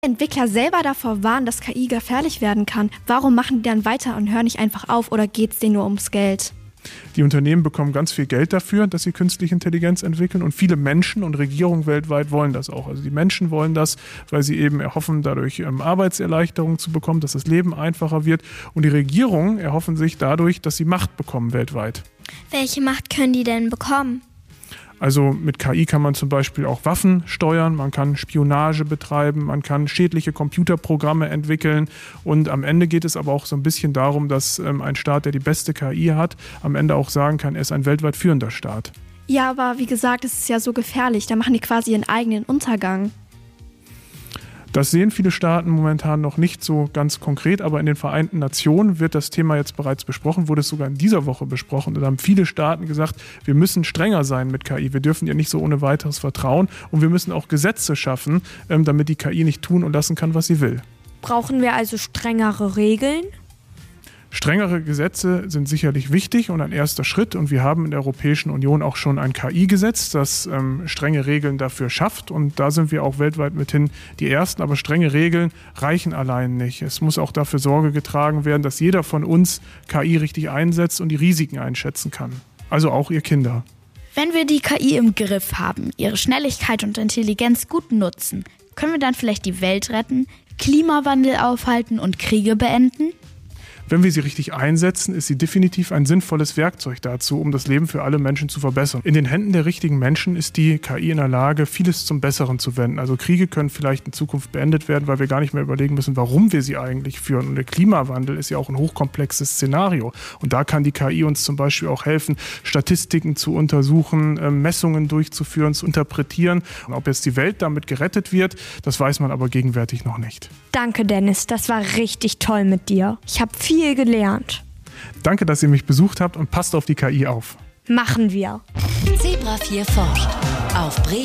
Entwickler selber davor warnen, dass KI gefährlich werden kann, warum machen die dann weiter und hören nicht einfach auf oder geht es denen nur ums Geld? Die Unternehmen bekommen ganz viel Geld dafür, dass sie künstliche Intelligenz entwickeln und viele Menschen und Regierungen weltweit wollen das auch. Also die Menschen wollen das, weil sie eben erhoffen, dadurch Arbeitserleichterungen zu bekommen, dass das Leben einfacher wird und die Regierungen erhoffen sich dadurch, dass sie Macht bekommen weltweit. Welche Macht können die denn bekommen? Also mit KI kann man zum Beispiel auch Waffen steuern, man kann Spionage betreiben, man kann schädliche Computerprogramme entwickeln und am Ende geht es aber auch so ein bisschen darum, dass ein Staat, der die beste KI hat, am Ende auch sagen kann, er ist ein weltweit führender Staat. Ja, aber wie gesagt, es ist ja so gefährlich, da machen die quasi ihren eigenen Untergang. Das sehen viele Staaten momentan noch nicht so ganz konkret, aber in den Vereinten Nationen wird das Thema jetzt bereits besprochen, wurde es sogar in dieser Woche besprochen. Da haben viele Staaten gesagt, wir müssen strenger sein mit KI, wir dürfen ihr nicht so ohne weiteres vertrauen und wir müssen auch Gesetze schaffen, damit die KI nicht tun und lassen kann, was sie will. Brauchen wir also strengere Regeln? Strengere Gesetze sind sicherlich wichtig und ein erster Schritt und wir haben in der Europäischen Union auch schon ein KI-Gesetz, das strenge Regeln dafür schafft und da sind wir auch weltweit mithin die Ersten, aber strenge Regeln reichen allein nicht. Es muss auch dafür Sorge getragen werden, dass jeder von uns KI richtig einsetzt und die Risiken einschätzen kann, also auch ihr Kinder. Wenn wir die KI im Griff haben, ihre Schnelligkeit und Intelligenz gut nutzen, können wir dann vielleicht die Welt retten, Klimawandel aufhalten und Kriege beenden? Wenn wir sie richtig einsetzen, ist sie definitiv ein sinnvolles Werkzeug dazu, um das Leben für alle Menschen zu verbessern. In den Händen der richtigen Menschen ist die KI in der Lage, vieles zum Besseren zu wenden. Also Kriege können vielleicht in Zukunft beendet werden, weil wir gar nicht mehr überlegen müssen, warum wir sie eigentlich führen. Und der Klimawandel ist ja auch ein hochkomplexes Szenario. Und da kann die KI uns zum Beispiel auch helfen, Statistiken zu untersuchen, Messungen durchzuführen, zu interpretieren. Und ob jetzt die Welt damit gerettet wird, das weiß man aber gegenwärtig noch nicht. Danke, Dennis, das war richtig toll mit dir. Ich habe viel gelernt. Danke, dass ihr mich besucht habt und passt auf die KI auf. Machen wir. Zebra 4 forscht auf